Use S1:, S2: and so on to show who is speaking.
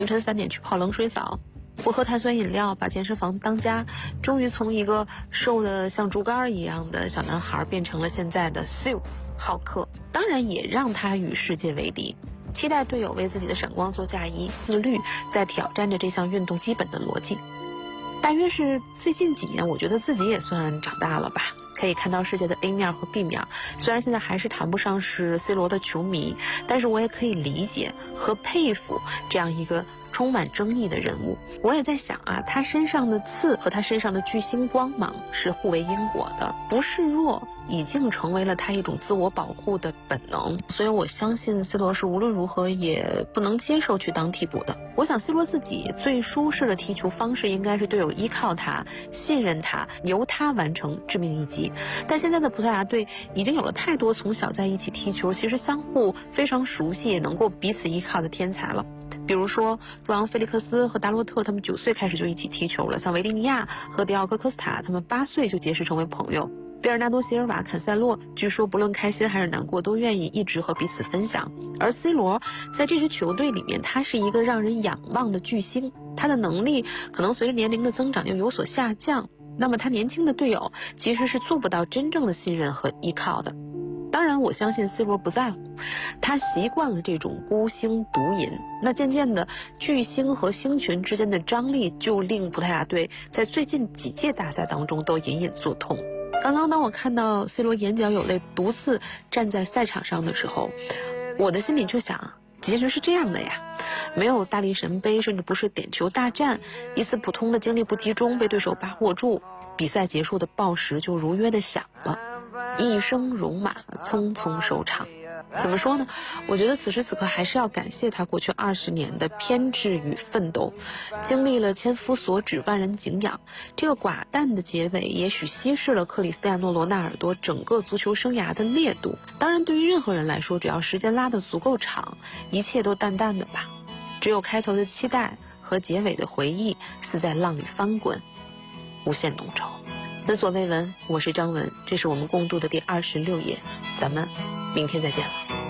S1: 凌晨3点去泡冷水澡，不喝碳酸饮料，把健身房当家，终于从一个瘦的像竹竿一样的小男孩变成了现在的好客。当然也让他与世界为敌，期待队友为自己的闪光做嫁衣，自律在挑战着这项运动基本的逻辑。大约是最近几年，我觉得自己也算长大了吧，可以看到世界的 A 面和 B 面。虽然现在还是谈不上是 C 罗的球迷，但是我也可以理解和佩服这样一个充满争议的人物。我也在想啊，他身上的刺和他身上的巨星光芒是互为因果的，不示弱已经成为了他一种自我保护的本能。所以我相信 C 罗是无论如何也不能接受去当替补的。我想 C 罗自己最舒适的踢球方式应该是队友依靠他，信任他，由他完成致命一击。但现在的葡萄牙队已经有了太多从小在一起踢球，其实相互非常熟悉，也能够彼此依靠的天才了。比如说若昂·菲利克斯和达洛特，他们9岁开始就一起踢球了。像维蒂尼亚和迪奥戈·科斯塔，他们8岁就结识成为朋友。贝尔纳多·席尔瓦、坎塞洛，据说不论开心还是难过，都愿意一直和彼此分享。而 C 罗在这支球队里面，他是一个让人仰望的巨星，他的能力可能随着年龄的增长又有所下降。那么他年轻的队友其实是做不到真正的信任和依靠的。当然我相信 C 罗不在乎，他习惯了这种孤星独饮。那渐渐的，巨星和星群之间的张力就令葡萄牙队在最近几届大赛当中都隐隐作痛。刚刚当我看到 C 罗眼角有泪独自站在赛场上的时候，我的心里就想，结局是这样的呀，没有大力神杯，甚至不是点球大战，一次普通的精力不集中被对手把握住，比赛结束的报时就如约的响了，一生戎马匆匆收场。怎么说呢，我觉得此时此刻还是要感谢他过去20年的偏执与奋斗，经历了千夫所指万人敬仰，这个寡淡的结尾也许稀释了克里斯蒂亚诺·罗纳尔多整个足球生涯的烈度。当然对于任何人来说，只要时间拉得足够长，一切都淡淡的吧，只有开头的期待和结尾的回忆似在浪里翻滚，无限浓稠。闻所未闻，我是张文，这是我们共度的第26页，咱们明天再见了。